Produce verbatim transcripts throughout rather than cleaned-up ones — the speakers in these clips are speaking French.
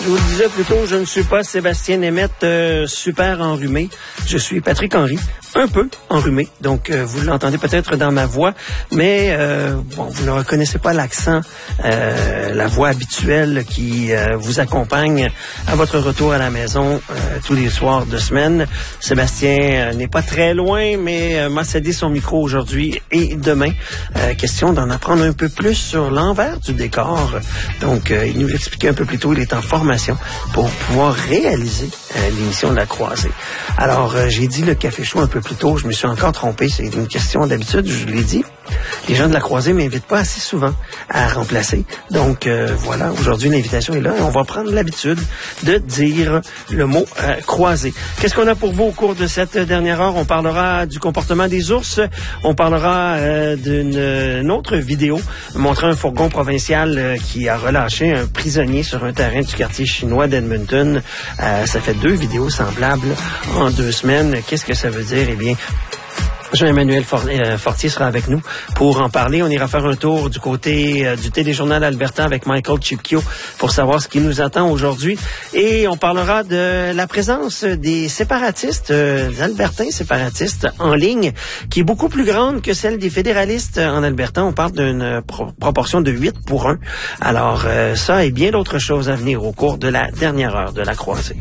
vous le disais plus tôt, je ne suis pas Sébastien Németh, euh, super enrhumé. Je suis Patrick Henry, un peu enrhumé. Donc, euh, vous l'entendez peut-être dans ma voix, mais euh, bon, vous ne reconnaissez pas l'accent, euh, la voix habituelle qui euh, vous accompagne à votre retour à la maison euh, tous les soirs de semaine. Sébastien euh, n'est pas très loin, mais euh, m'a cédé son micro aujourd'hui et demain. Euh, question d'en apprendre un peu plus sur l'envers du décor. Donc, euh, il nous l'expliquait un peu plus tôt, il est en formation pour pouvoir réaliser euh, l'émission de la Croisée. Alors, euh, j'ai dit le café chaud un peu plus tôt, je me suis encore trompé, c'est une question d'habitude, je l'ai dit. Les gens de la Croisée m'invitent pas assez souvent à remplacer. Donc, euh, voilà, aujourd'hui, l'invitation est là et on va prendre l'habitude de dire le mot euh, croisée. Qu'est-ce qu'on a pour vous au cours de cette dernière heure? On parlera du comportement des ours, on parlera euh, d'une une autre vidéo montrant un fourgon provincial euh, qui a relâché un prisonnier sur un terrain du quartier chinois d'Edmonton. Euh, ça fait deux vidéos semblables en deux semaines. Qu'est-ce que ça veut dire? Eh bien, Jean-Emmanuel Fortier sera avec nous pour en parler. On ira faire un tour du côté euh, du téléjournal Alberta avec Michael Chipkio pour savoir ce qui nous attend aujourd'hui. Et on parlera de la présence des séparatistes, euh, des Albertains séparatistes en ligne, qui est beaucoup plus grande que celle des fédéralistes en Alberta. On parle d'une pro- proportion de huit pour un. Alors, euh, ça et bien d'autres choses à venir au cours de la dernière heure de la Croisée.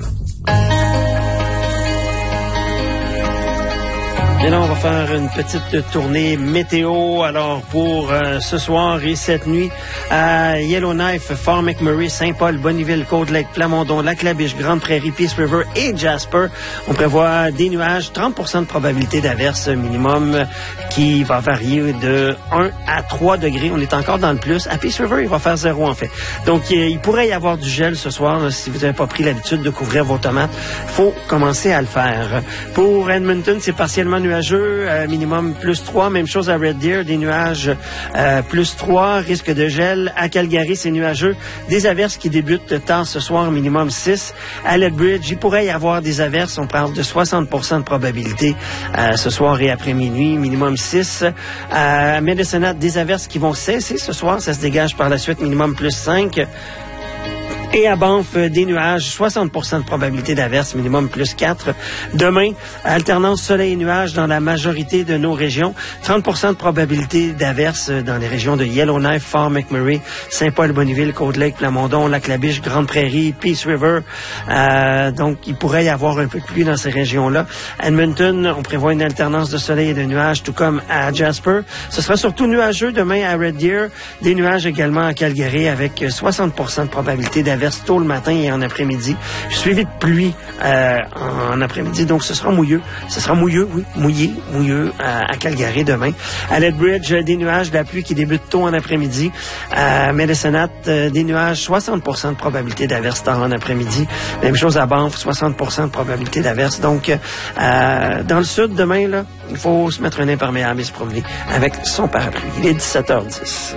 Et là, on va faire une petite tournée météo. Alors, pour euh, ce soir et cette nuit, à Yellowknife, Fort McMurray, Saint-Paul, Bonneville, Cold-Lake, Plamondon, Lac-La-Biche, Grande Prairie, Peace River et Jasper, on prévoit des nuages, trente pour cent de probabilité d'averse minimum qui va varier de un à trois degrés. On est encore dans le plus. À Peace River, il va faire zéro en fait. Donc, il pourrait y avoir du gel ce soir. Là, si vous n'avez pas pris l'habitude de couvrir vos tomates, il faut commencer à le faire. Pour Edmonton, c'est partiellement nuageux, euh, minimum plus trois. Même chose à Red Deer, des nuages euh, plus trois, risque de gel. À Calgary, c'est nuageux. Des averses qui débutent tard ce soir, minimum six. À Lethbridge, il pourrait y avoir des averses. On parle de soixante pour cent de probabilité euh, ce soir et après minuit, minimum six. À Medicine Hat, des averses qui vont cesser ce soir. Ça se dégage par la suite, minimum plus cinq. Et à Banff, des nuages, soixante pour cent de probabilité d'averse, minimum plus quatre. Demain, alternance soleil et nuages dans la majorité de nos régions. trente pour cent de probabilité d'averse dans les régions de Yellowknife, Fort McMurray, Saint-Paul, Bonneville, Cold-Lake, Plamondon, Lac-La-Biche, Grande Prairie, Peace River. Euh, donc, il pourrait y avoir un peu de pluie dans ces régions-là. Edmonton, on prévoit une alternance de soleil et de nuages, tout comme à Jasper. Ce sera surtout nuageux demain à Red Deer. Des nuages également à Calgary avec soixante pour cent de probabilité d'averse tôt le matin et en après-midi, suivi de pluie euh, en après-midi. Donc, ce sera mouilleux. Ce sera mouilleux, oui, mouillé, mouilleux à, à Calgary demain. À Lethbridge, des nuages, de la pluie qui débute tôt en après-midi. À Medicine Hat, euh, des nuages, soixante pour cent de probabilité d'averse tard en après-midi. Même chose à Banff, soixante pour cent de probabilité d'averse. Donc, euh, dans le sud, demain, là, il faut se mettre un imperméable et se promener avec son parapluie. Il est dix-sept heures dix.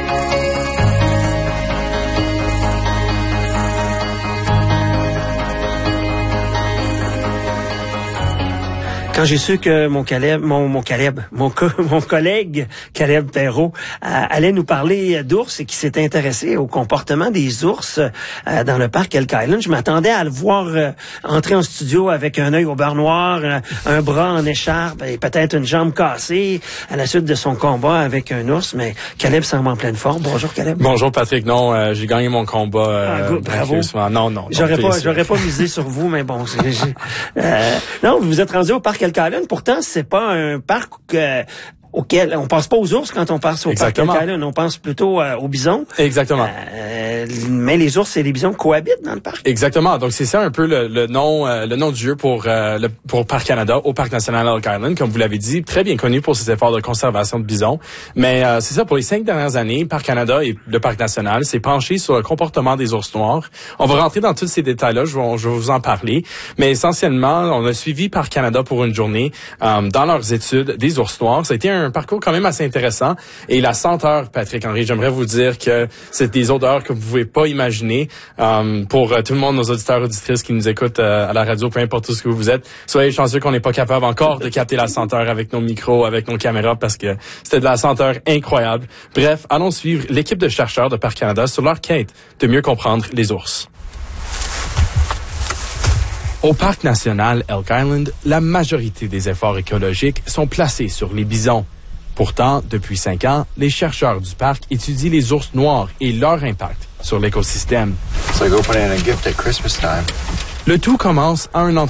Quand j'ai su que mon Caleb, mon, mon Caleb, mon, co- mon collègue Caleb Perrault euh, allait nous parler d'ours et qui s'est intéressé au comportement des ours euh, dans le parc Elk Island, je m'attendais à le voir euh, entrer en studio avec un œil au beurre noir, euh, un bras en écharpe et peut-être une jambe cassée à la suite de son combat avec un ours. Mais Caleb semble en pleine forme. Bonjour Caleb. Bonjour Patrick. Non, euh, j'ai gagné mon combat. Euh, ah, good, bravo. Non, non. J'aurais pas, j'aurais pas misé sur vous, mais bon. J'ai, j'ai, euh, non, vous vous êtes rendu au parc Elk Island. Pourtant, c'est pas un parc euh, auquel on pense pas aux ours quand on pense au Exactement. parc Elk Island. On pense plutôt euh, aux bisons. Exactement. Euh, mais les ours et les bisons cohabitent dans le parc. Exactement. Donc c'est ça un peu le, le nom, euh, le nom du jeu pour euh, le, pour Parc Canada au Parc national Elk Island, comme vous l'avez dit, très bien connu pour ses efforts de conservation de bisons. Mais euh, c'est ça, pour les cinq dernières années, Parc Canada et le Parc national s'est penché sur le comportement des ours noirs. On va rentrer dans tous ces détails-là, je vais, je vais vous en parler. Mais essentiellement, on a suivi Parc Canada pour une journée euh, dans leurs études des ours noirs. Ça a été un parcours quand même assez intéressant. Et la senteur, Patrick Henry, j'aimerais vous dire que c'est des odeurs que vous pouvez pas imaginer. Euh, pour euh, tout le monde, nos auditeurs auditrices qui nous écoutent euh, à la radio, peu importe où ce que vous êtes, soyez chanceux qu'on n'est pas capable encore de capter la senteur avec nos micros, avec nos caméras, parce que c'était de la senteur incroyable. Bref, allons suivre l'équipe de chercheurs de Parc Canada sur leur quête de mieux comprendre les ours. Au parc national Elk Island, la majorité des efforts écologiques sont placés sur les bisons. Pourtant, depuis cinq ans, les chercheurs du parc étudient les ours noirs et leur impact sur l'écosystème. It's like opening a gift at Christmas time. Le tout commence à un entretien